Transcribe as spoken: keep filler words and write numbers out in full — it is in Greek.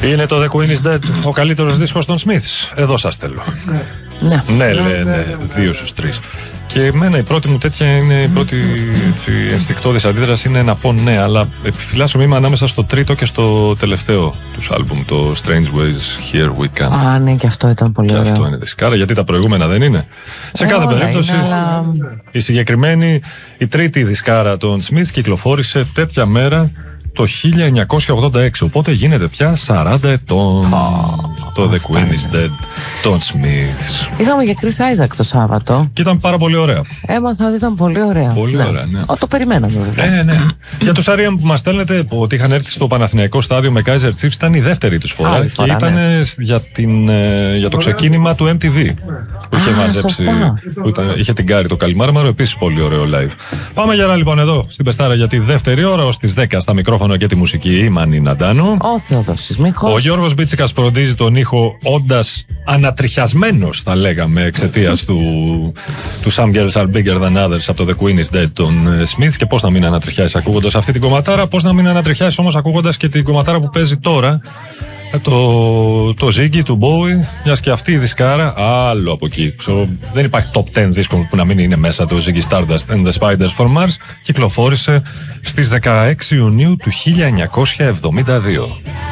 Είναι το The Queen is Dead ο καλύτερος δίσκος των Smiths? Εδώ σας θέλω. Ναι, ναι, λένε δύο στους τρεις. Και εμένα η πρώτη μου τέτοια είναι, η πρώτη έτσι, ενστικτώδης αντίδραση είναι να πω ναι, αλλά επιφυλάσσω μήμα ανάμεσα στο τρίτο και στο τελευταίο τους άλμπουμ, το Strange Ways Here We Come. Α, ναι, και αυτό ήταν πολύ και ωραίο. Αυτό είναι δισκάρα, γιατί τα προηγούμενα δεν είναι. Σε ε, κάθε περίπτωση, είναι, αλλά... η συγκεκριμένη, η τρίτη δισκάρα των Smith κυκλοφόρησε τέτοια μέρα το χίλια εννιακόσια ογδόντα έξι, οπότε γίνεται πια σαράντα ετών. Oh, το The Queen is Dead των Smiths. Είχαμε και Chris Isaac το Σάββατο. Και ήταν πάρα πολύ ωραία. Έμαθα ότι ήταν πολύ ωραία. Πολύ ναι. ωραία, ναι. Ο, το περιμέναμε βέβαια. Ναι, ναι. Για τους Άριαμ που μας στέλνετε ότι είχαν έρθει στο Παναθηναϊκό στάδιο με Kaiser Chiefs, ήταν η δεύτερη τους φορά. Άλλη και φορά, ήταν ναι. για, την, για το ξεκίνημα του εμ τι βι που είχε Α, μαζέψει. Που ήταν, είχε την Κάρη το Καλιμάρμαρο, επίσης πολύ ωραίο live. Πάμε για λοιπόν εδώ στην Πεστάρα για τη δεύτερη ώρα ως τις δέκα στα μικρόφωνα και τη μουσική η Μανή Ναντάνο. Ο Θεοδόσης Μίχος. Ο Γιώργος Μπίτσικας φροντίζει τον ήχο, όντας ανατριχιασμένος θα λέγαμε εξαιτίας του, του Some Girls Are Bigger Than Others από το The Queen is Dead των Smith. Και πώς να μην ανατριχιάσει ακούγοντας αυτή την κομματάρα, πώς να μην ανατριχιάσει όμως ακούγοντας και την κομματάρα που παίζει τώρα, το, το Ziggy του Bowie, μιας και αυτή η δισκάρα άλλο από εκεί. Ξέρω, δεν υπάρχει top δέκα δίσκο που να μην είναι μέσα. Το Ziggy Stardust and the Spiders from Mars κυκλοφόρησε στις δεκαέξι Ιουνίου του χίλια εννιακόσια εβδομήντα δύο.